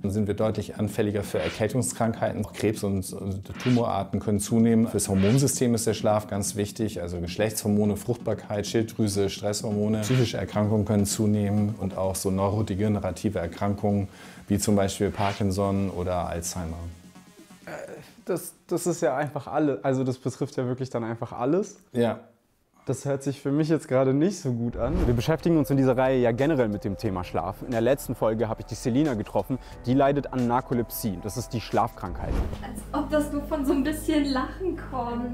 Dann sind wir deutlich anfälliger für Erkältungskrankheiten. Auch Krebs und Tumorarten können zunehmen. Fürs Hormonsystem ist der Schlaf ganz wichtig. Also Geschlechtshormone, Fruchtbarkeit, Schilddrüse, Stresshormone. Psychische Erkrankungen können zunehmen und auch so neurodegenerative Erkrankungen wie zum Beispiel Parkinson oder Alzheimer. Das ist ja einfach alles. Also das betrifft ja wirklich dann einfach alles. Ja. Das hört sich für mich jetzt gerade nicht so gut an. Wir beschäftigen uns in dieser Reihe ja generell mit dem Thema Schlaf. In der letzten Folge habe ich die Selina getroffen. Die leidet an Narkolepsie. Das ist die Schlafkrankheit. Als ob das nur von so ein bisschen Lachen kommt.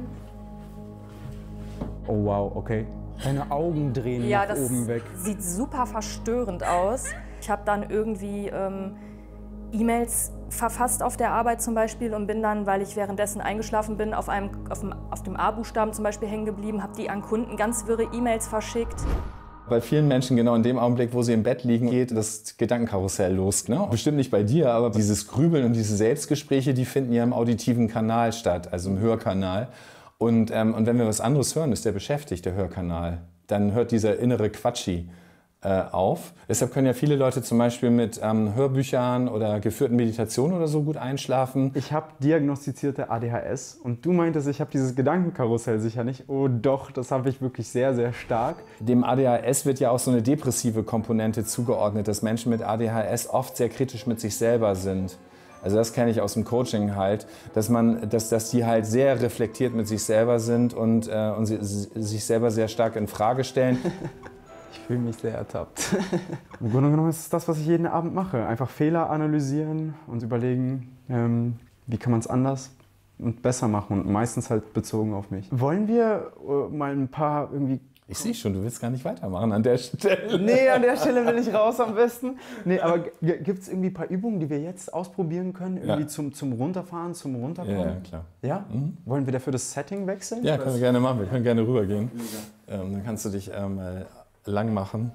Oh wow, okay. Deine Augen drehen Ja, nach oben weg. Sieht super verstörend aus. Ich habe dann irgendwie E-Mails verfasst auf der Arbeit zum Beispiel und bin dann, weil ich währenddessen eingeschlafen bin, auf dem A-Buchstaben zum Beispiel hängen geblieben, habe die an Kunden ganz wirre E-Mails verschickt. Bei vielen Menschen genau in dem Augenblick, wo sie im Bett liegen, geht das Gedankenkarussell los. Ne? Bestimmt nicht bei dir, aber dieses Grübeln und diese Selbstgespräche, die finden ja im auditiven Kanal statt, also im Hörkanal. Und wenn wir was anderes hören, ist der beschäftigt, der Hörkanal. Dann hört dieser innere Quatschi auf. Deshalb können ja viele Leute zum Beispiel mit Hörbüchern oder geführten Meditationen oder so gut einschlafen. Ich habe diagnostizierte ADHS und du meintest, ich habe dieses Gedankenkarussell sicher nicht. Oh doch, das habe ich wirklich sehr, sehr stark. Dem ADHS wird ja auch so eine depressive Komponente zugeordnet, dass Menschen mit ADHS oft sehr kritisch mit sich selber sind. Also das kenne ich aus dem Coaching halt, dass die halt sehr reflektiert mit sich selber sind und sich selber sehr stark in Frage stellen. Ich fühle mich sehr ertappt. Im Grunde genommen ist es das, was ich jeden Abend mache. Einfach Fehler analysieren und überlegen, wie kann man es anders und besser machen. Und meistens halt bezogen auf mich. Wollen wir mal ein paar irgendwie... Ich sehe schon, du willst gar nicht weitermachen an der Stelle. Nee, an der Stelle will ich raus am besten. Nee, aber gibt es irgendwie ein paar Übungen, die wir jetzt ausprobieren können? Irgendwie zum Runterfahren, zum Runterkommen? Ja, klar. Ja? Mhm. Wollen wir dafür das Setting wechseln? Ja, können wir gerne machen. Wir können gerne rübergehen. Dann kannst du dich mal lang machen.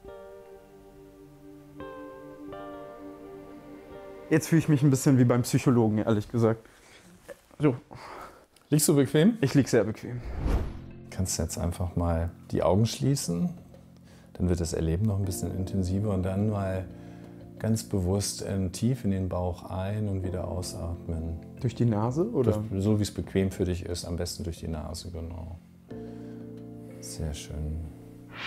Jetzt fühle ich mich ein bisschen wie beim Psychologen, ehrlich gesagt. So. Liegst du bequem? Ich liege sehr bequem. Du kannst jetzt einfach mal die Augen schließen. Dann wird das Erleben noch ein bisschen intensiver und dann mal ganz bewusst tief in den Bauch ein- und wieder ausatmen. Durch die Nase, oder? So wie es bequem für dich ist, am besten durch die Nase, genau. Sehr schön.